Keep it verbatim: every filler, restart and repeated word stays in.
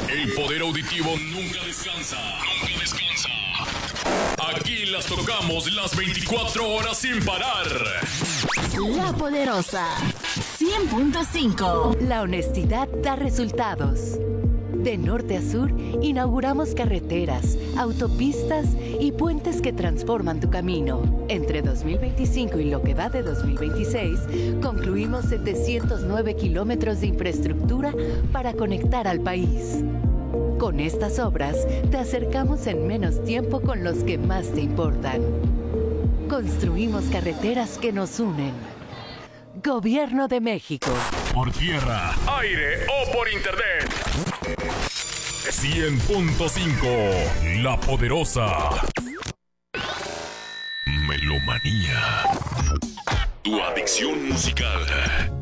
El poder auditivo nunca descansa. Nunca descansa. Aquí las tocamos las veinticuatro horas sin parar. La Poderosa cien punto cinco. La honestidad da resultados. De norte a sur, inauguramos carreteras, autopistas y puentes que transforman tu camino. Entre dos mil veinticinco y lo que va de dos mil veintiséis, concluimos setecientos nueve kilómetros de infraestructura para conectar al país. Con estas obras, te acercamos en menos tiempo con los que más te importan. Construimos carreteras que nos unen. Gobierno de México. Por tierra, aire o por internet. cien punto cinco. La Poderosa. Melomanía. Tu adicción musical.